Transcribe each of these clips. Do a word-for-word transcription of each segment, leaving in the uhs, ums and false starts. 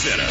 Center.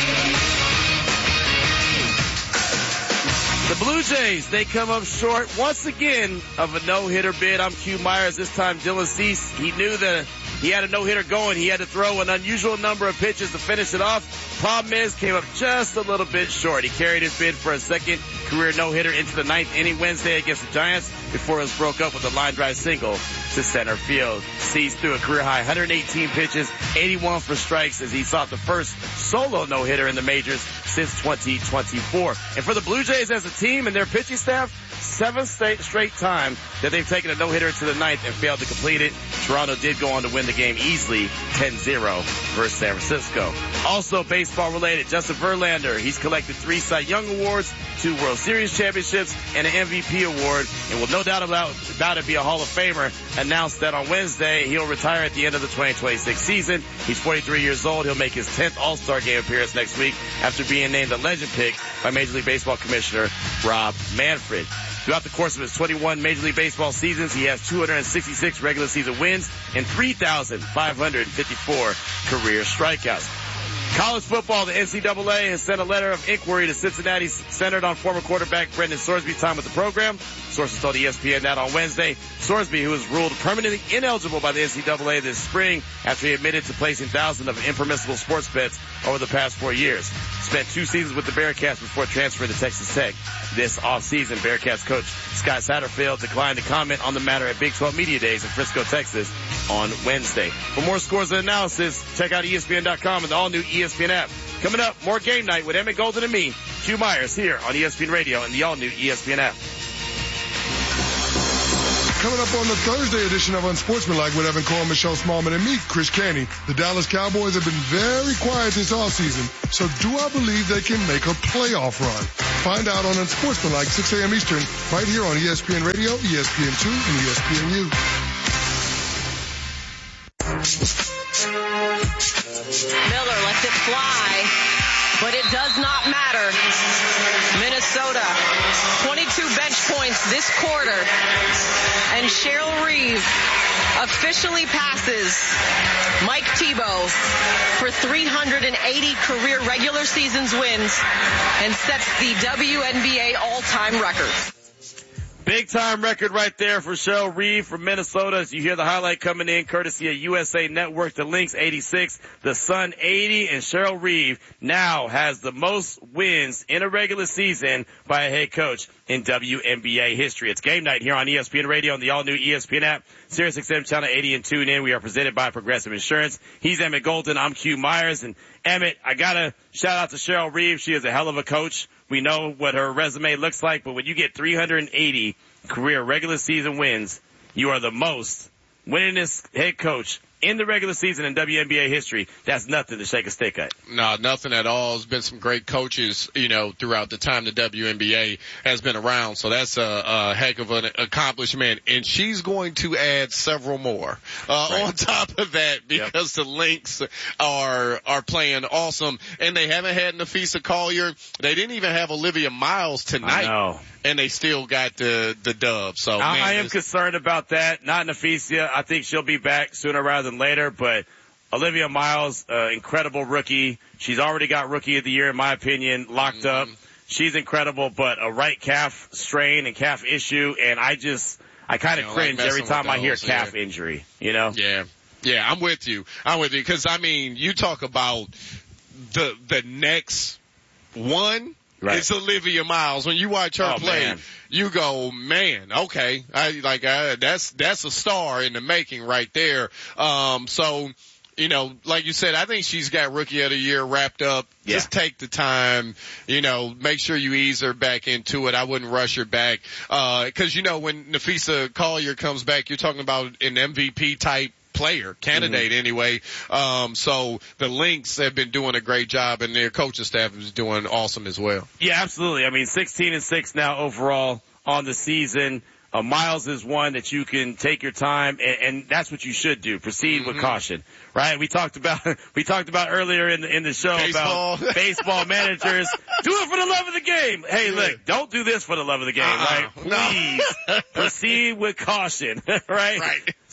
The Blue Jays, they come up short once again of a no-hitter bid. I'm Q Myers. This time Dylan Cease, he knew that he had a no-hitter going. He had to throw an unusual number of pitches to finish it off. Problem is, came up just a little bit short. He carried his bid for a second career no-hitter into the ninth inning Wednesday against the Giants before it was broke up with a line drive single to center field. Cease threw a career-high one hundred eighteen pitches, eighty-one for strikes as he sought the first solo no-hitter in the majors since twenty twenty-four. And for the Blue Jays as a team and their pitching staff, seventh straight, straight time that they've taken a no-hitter to the ninth and failed to complete it. Toronto did go on to win the game easily, ten zero versus San Francisco. Also baseball related, Justin Verlander, he's collected three Cy Young Awards, two World Series championships, and an M V P award, and will no doubt about, about it be a Hall of Famer. Announced that on Wednesday he'll retire at the end of the twenty twenty-six season. He's forty-three years old. He'll make his tenth All-Star Game appearance next week after being named a legend pick by Major League Baseball Commissioner Rob Manfred. Throughout the course of his twenty-one Major League Baseball seasons, he has two hundred sixty-six regular season wins and three thousand five hundred fifty-four career strikeouts. College football, the N C double A has sent a letter of inquiry to Cincinnati centered on former quarterback Brendan Sorsby's time with the program. Sources told E S P N that on Wednesday. Sorsby, who was ruled permanently ineligible by the N C double A this spring after he admitted to placing thousands of impermissible sports bets over the past four years. Spent two seasons with the Bearcats before transferring to Texas Tech this offseason. Bearcats coach Scott Satterfield declined to comment on the matter at Big twelve Media Days in Frisco, Texas on Wednesday. For more scores and analysis, check out E S P N dot com and the all-new E S P N app. Coming up, more Game Night with Emmett Golden and me, Q Myers, here on E S P N Radio and the all-new E S P N app. Coming up on the Thursday edition of Unsportsmanlike with Evan Cole, Michelle Smallman, and me, Chris Canty. The Dallas Cowboys have been very quiet this offseason, so do I believe they can make a playoff run? Find out on Unsportsmanlike, six a.m. Eastern, right here on E S P N Radio, E S P N two, and E S P N U. Miller lets it fly, but it does not matter. Minnesota, twenty-two bench points this quarter, and Cheryl Reeve officially passes Mike Tebow for three hundred eighty career regular seasons wins and sets the W N B A all-time record. Big time record right there for Cheryl Reeve from Minnesota. As you hear the highlight coming in, courtesy of U S A Network, the Lynx eighty-six, the Sun eighty, and Cheryl Reeve now has the most wins in a regular season by a head coach in W N B A history. It's Game Night here on E S P N Radio and the all-new E S P N app, Sirius X M Channel eighty, and tune in. We are presented by Progressive Insurance. He's Emmett Golden. I'm Q Myers. And Emmett, I gotta shout out to Cheryl Reeve. She is a hell of a coach. We know what her resume looks like, but when you get three hundred eighty career regular season wins, you are the most winningest head coach in the regular season in W N B A history. That's nothing to shake a stick at. No, nothing at all. There's been some great coaches, you know, throughout the time the W N B A has been around. So that's a, a heck of an accomplishment. And she's going to add several more, uh, right. on top of that, because yep. the Lynx are, are playing awesome. And they haven't had Nafisa Collier. They didn't even have Olivia Miles tonight. I know. And they still got the, the dub. So, I, man, I am concerned about that. Not Nafisa. I think she'll be back sooner rather than later, but Olivia Miles, uh, incredible rookie. She's already got Rookie of the Year, in my opinion, locked mm-hmm. up. She's incredible, but a right calf strain and calf issue, and I just, I kind of cringe like every time I hear calf yeah. injury, you know? Yeah. Yeah, I'm with you. I'm with you, because, I mean, you talk about the, the next one. Right. It's Olivia Miles. When you watch her oh, play, man. you go, man, okay, I like uh, that's that's a star in the making right there. Um, so, you know, like you said, I think she's got Rookie of the Year wrapped up. Yeah. Just take the time, you know, make sure you ease her back into it. I wouldn't rush her back, uh, because you know when Nafisa Collier comes back, you're talking about an M V P type player, candidate mm-hmm. anyway. Um, so the Lynx have been doing a great job, and their coaching staff is doing awesome as well. Yeah, absolutely. I mean, sixteen and six now overall on the season. Uh, Miles is one that you can take your time, and, and that's what you should do. Proceed mm-hmm. with caution, right? We talked about we talked about earlier in the in the show baseball. about baseball managers. Do it for the love of the game. Hey, yeah. look, don't do this for the love of the game, uh-uh. right? Please no. proceed with caution, right? Right.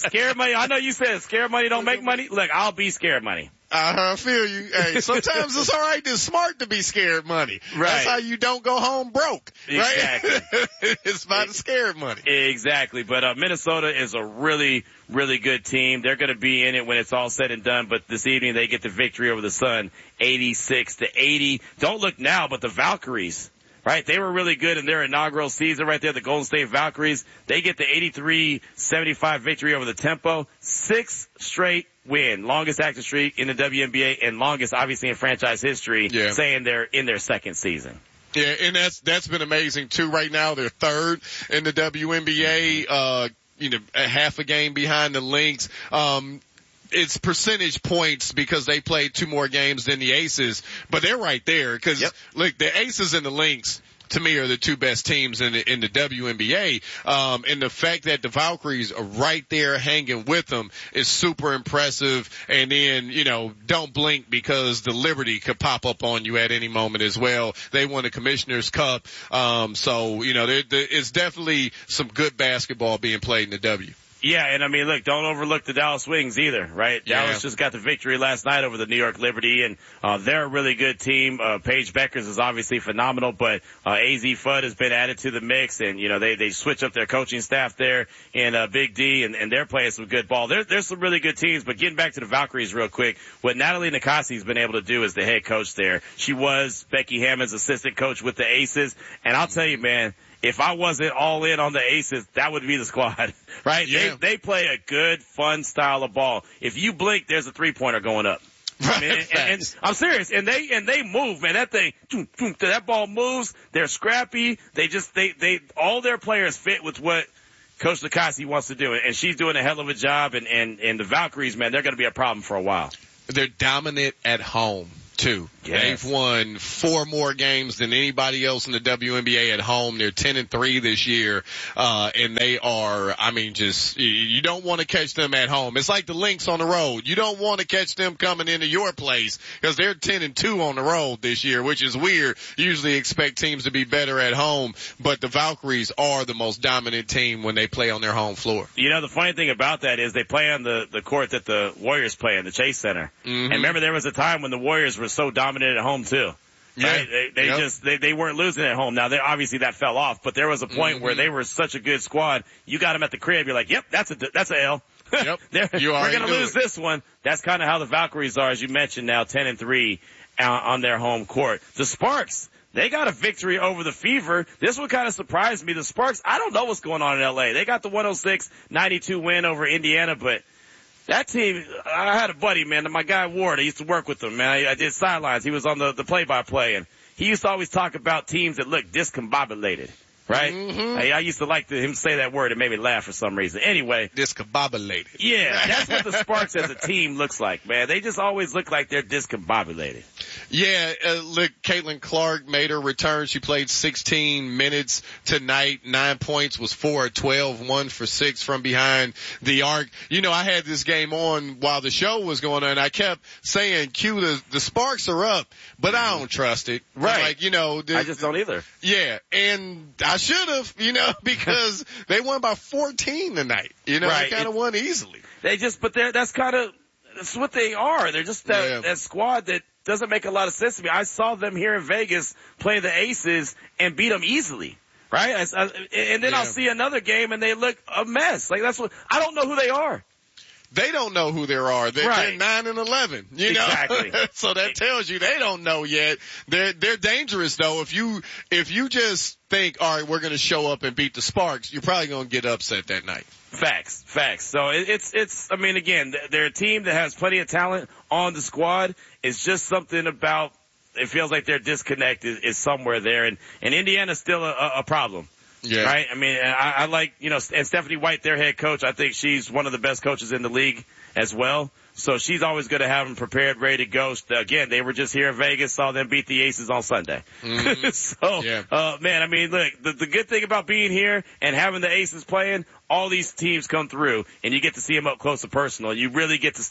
Scared money. I know you said scared money don't make money. Look, I'll be scared money. I feel you. Hey, sometimes it's all right. It's smart to be scared money. Right. That's how you don't go home broke. Right? Exactly. It's about the scared money. Exactly. But uh, Minnesota is a really, really good team. They're going to be in it when it's all said and done. But this evening they get the victory over the Sun, eighty-six to eighty. Don't look now, but the Valkyries. Right, they were really good in their inaugural season right there, the Golden State Valkyries. They get the eighty-three seventy-five victory over the Tempo. Six straight win, longest active streak in the W N B A and longest obviously in franchise history, yeah. saying they're in their second season. Yeah, and that's, that's been amazing too. Right now they're third in the W N B A, uh, you know, a half a game behind the Lynx. Um, It's percentage points because they played two more games than the Aces, but they're right there because yep. look, the Aces and the Lynx to me are the two best teams in the, in the W N B A. Um, and the fact that the Valkyries are right there hanging with them is super impressive. And then, you know, don't blink because the Liberty could pop up on you at any moment as well. They won the Commissioner's Cup. Um, so, you know, there, there, it's definitely some good basketball being played in the W. Yeah, and I mean, look, don't overlook the Dallas Wings either, right? Yeah. Dallas just got the victory last night over the New York Liberty, and uh, they're a really good team. Uh, Paige Beckers is obviously phenomenal, but uh, A Z Fudd has been added to the mix, and, you know, they, they switch up their coaching staff there in uh, Big D, and, and they're playing some good ball. There, there's some really good teams, but getting back to the Valkyries real quick, what Natalie Nikasi has been able to do as the head coach there, she was Becky Hammond's assistant coach with the Aces, and I'll tell you, man, if I wasn't all in on the Aces, that would be the squad, right? Yeah. They, they play a good, fun style of ball. If you blink, there's a three-pointer going up. I mean, and, and, and I'm serious, and they and they move, man. That thing, that ball moves. They're scrappy. They just they they all their players fit with what Coach Nikasi wants to do, and she's doing a hell of a job. And and and the Valkyries, man, they're going to be a problem for a while. They're dominant at home too. Yes. They've won four more games than anybody else in the W N B A at home. They're ten and three this year. Uh, and they are, I mean, just, you don't want to catch them at home. It's like the Lynx on the road. You don't want to catch them coming into your place because they're ten and two on the road this year, which is weird. Usually expect teams to be better at home, but the Valkyries are the most dominant team when they play on their home floor. You know, the funny thing about that is they play on the, the court that the Warriors play in, the Chase Center. Mm-hmm. And remember, there was a time when the Warriors were so dominant at home too. Yeah. Right? They, they yep. just, they, they weren't losing at home. Now, they, obviously that fell off, but there was a point mm-hmm. where they were such a good squad. You got them at the crib. You're like, yep, that's a, that's a L. Yep. You we're going to lose it. this one. That's kind of how the Valkyries are, as you mentioned now, ten and three uh, on their home court. The Sparks, they got a victory over the Fever. This one kind of surprised me. The Sparks, I don't know what's going on in L A. They got the one oh six ninety-two win over Indiana, but that team, I had a buddy, man, my guy Ward, I used to work with him, man. I, I did sidelines. He was on the, the play-by-play, and he used to always talk about teams that look discombobulated, right? Mm-hmm. I, I used to like to, him say that word. It made me laugh for some reason. Anyway. Discombobulated. Yeah, that's what the Sparks as a team looks like, man. They just always look like they're discombobulated. Yeah, uh, look, Caitlin Clark made her return. She played sixteen minutes tonight. Nine points, was four of twelve, one for six from behind the arc. You know, I had this game on while the show was going on. I kept saying, Q, the, the Sparks are up, but I don't trust it. Right. Like, you know. The, I just don't either. Yeah, and I should have, you know, because they won by fourteen tonight. You know, right. they kind of won easily. They just, but they're, that's kind of, that's what they are. They're just that, yeah. that squad that doesn't make a lot of sense to me. I saw them here in Vegas play the Aces and beat them easily, right? I, I, and then yeah. I'll see another game and they look a mess. Like that's what, I don't know who they are. They don't know who they are. They're, right. they're nine and eleven. You exactly. know, so that tells you they don't know yet. They're they're dangerous though. If you if you just think, all right, we're going to show up and beat the Sparks, you're probably going to get upset that night. Facts, facts. So it, it's it's. I mean, again, they're a team that has plenty of talent on the squad. It's just something about it feels like they're disconnected is somewhere there, and and Indiana's still a, a problem. Yeah. Right? I mean, I, I like, you know, and Stephanie White, their head coach, I think she's one of the best coaches in the league as well. So she's always going to have them prepared, ready to go. Again, they were just here in Vegas, saw them beat the Aces on Sunday. Mm-hmm. so, yeah. uh, man, I mean, look, the, the good thing about being here and having the Aces playing, all these teams come through and you get to see them up close and personal. You really get to start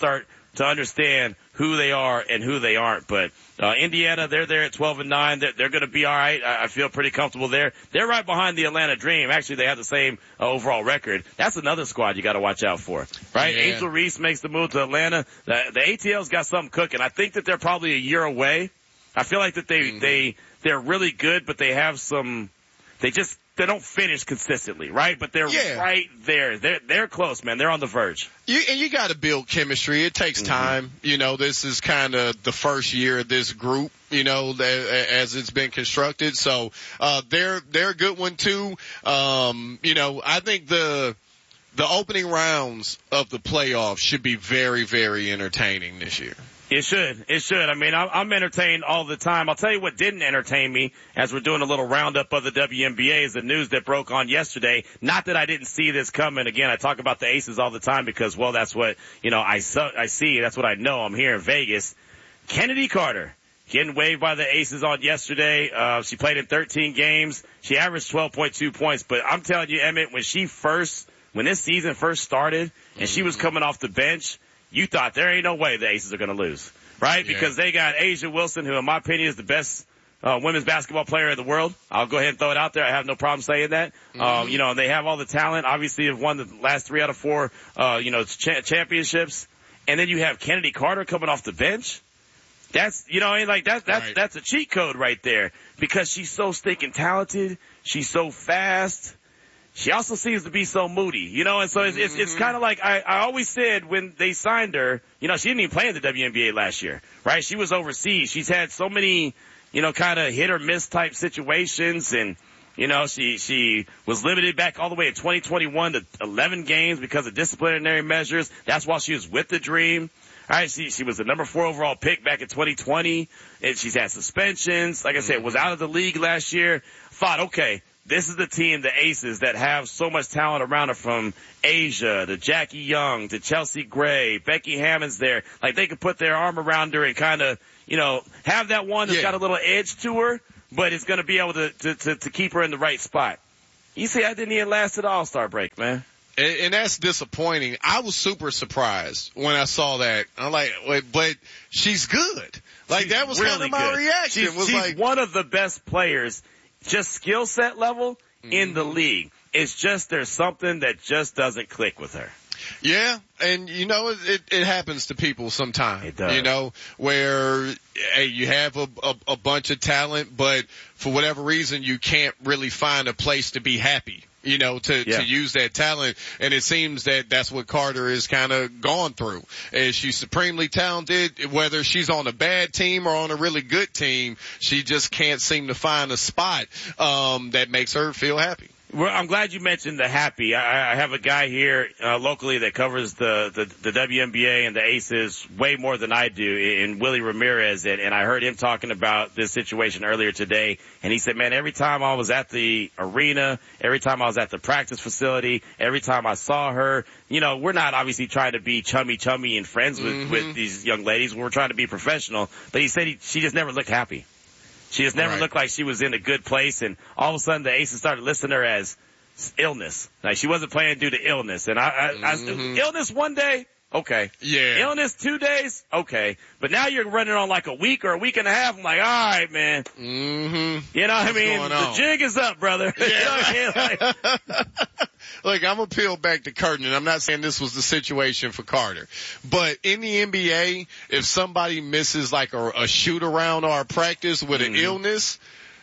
to understand who they are and who they aren't. But uh, Indiana, they're there at twelve and nine. They're, they're going to be all right. I, I feel pretty comfortable there. They're right behind the Atlanta Dream. Actually, they have the same uh, overall record. That's another squad you got to watch out for, right? Yeah. Angel Reese makes the move to Atlanta. The, the A T L's got something cooking. I think that they're probably a year away. I feel like that they mm-hmm. they they're really good, but they have some. They just. They don't finish consistently, right? But they're yeah. right there. They're they're close, man. They're on the verge. You, and you got to build chemistry. It takes mm-hmm. time. You know, this is kind of the first year of this group, you know, as it's been constructed. So uh they're they're a good one too. Um, you know, I think the the opening rounds of the playoffs should be very, very entertaining this year. It should. It should. I mean, I'm entertained all the time. I'll tell you what didn't entertain me as we're doing a little roundup of the W N B A is the news that broke on yesterday. Not that I didn't see this coming. Again, I talk about the Aces all the time because, well, that's what, you know, I, su- I see. That's what I know. I'm here in Vegas. Kennedy Carter getting waived by the Aces on yesterday. Uh, she played in thirteen games. She averaged twelve point two points. But I'm telling you, Emmett, when she first, when this season first started and she was coming off the bench, you thought there ain't no way the Aces are going to lose, right? Yeah. Because they got A'ja Wilson, who in my opinion is the best uh, women's basketball player in the world. I'll go ahead and throw it out there. I have no problem saying that. Mm-hmm. Um, you know, they have all the talent. Obviously, have won the last three out of four, uh, you know, cha- championships. And then you have Kennedy Carter coming off the bench. That's, you know, like that, that's, right. that's a cheat code right there because she's so stinking talented. She's so fast. She also seems to be so moody, you know, and so it's, it's, it's kind of like I, I always said when they signed her, you know, she didn't even play in the W N B A last year, right? She was overseas. She's had so many, you know, kind of hit or miss type situations and, you know, she, she was limited back all the way in twenty twenty-one to eleven games because of disciplinary measures. That's while she was with the Dream. All right, she, she was the number four overall pick back in twenty twenty and she's had suspensions. Like I said, was out of the league last year. Thought, okay. This is the team, the Aces, that have so much talent around her from A'ja to Jackie Young to Chelsea Gray, Becky Hammond's there. Like they could put their arm around her and kind of, you know, have that one that's yeah. got a little edge to her, but it's going to be able to, to, to, to keep her in the right spot. You see, I didn't even last at the All-Star break, man. And, and that's disappointing. I was super surprised when I saw that. I'm like, wait, but she's good. Like she's that was really kind of my good. reaction. She's, was she's like, one of the best players. Just skill set level mm-hmm. in the league. It's just there's something that just doesn't click with her. Yeah, and you know it, it, it happens to people sometimes. It does. You know where hey, you have a, a, a bunch of talent, but for whatever reason you can't really find a place to be happy. You know, to, yeah. to use that talent. And it seems that that's what Carter is kind of gone through. Is she's supremely talented, whether she's on a bad team or on a really good team, she just can't seem to find a spot, um, that makes her feel happy. Well, I'm glad you mentioned the happy. I, I have a guy here uh, locally that covers the, the, the W N B A and the Aces way more than I do, in Willie Ramirez, and, and I heard him talking about this situation earlier today, and he said, man, every time I was at the arena, every time I was at the practice facility, every time I saw her, you know, we're not obviously trying to be chummy chummy and friends with, mm-hmm. with these young ladies. We're trying to be professional, but he said he, she just never looked happy. She just never right. looked like she was in a good place, and all of a sudden the Aces started listing her as illness. Like she wasn't playing due to illness. And I, I, mm-hmm. I illness one day, okay. Yeah. Illness two days, okay. But now you're running on like a week or a week and a half. I'm like, all right, man. Mm-hmm. You know what What's I mean? The jig is up, brother. Yeah. You know what I mean? Like, Look, I'm going to peel back the curtain, and I'm not saying this was the situation for Carter. But in the N B A, if somebody misses like a, a shoot around or a practice with mm-hmm. an illness,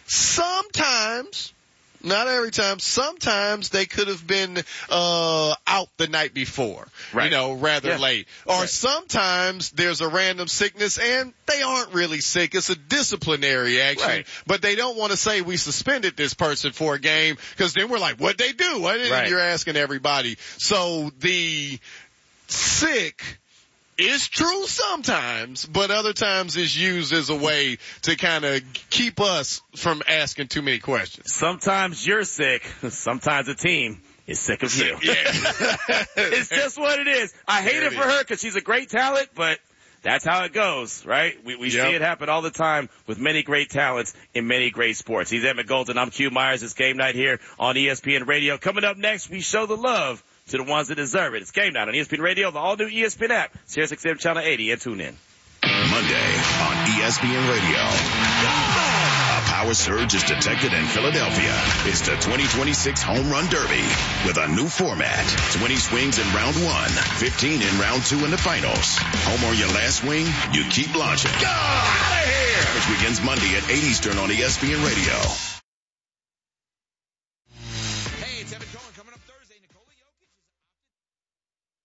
sometimes, not every time, sometimes they could have been uh out the night before, right. you know, rather yeah. late. Or right. sometimes there's a random sickness and they aren't really sick. It's a disciplinary action, right. but they don't want to say we suspended this person for a game because then we're like, what'd they do? What did right. you're asking everybody? So the sick is true sometimes, but other times is used as a way to kind of keep us from asking too many questions. Sometimes you're sick. Sometimes a team is sick of you. Yeah. It's just what it is. I hate it, it for her because she's a great talent, but that's how it goes, right? We, we yep. see it happen all the time with many great talents in many great sports. He's Emmett Golden. I'm Q Myers. It's game night here on E S P N Radio. Coming up next, we show the love to the ones that deserve it. It's Game Night on E S P N Radio, the all-new E S P N app, Sirius X M Channel eighty, and tune in. Monday on E S P N Radio. A power surge is detected in Philadelphia. It's the twenty twenty-six Home Run Derby with a new format. twenty swings in round one, fifteen in round two in the finals. Home or your last swing, you keep launching. Go! Out of here! Which begins Monday at eight Eastern on E S P N Radio.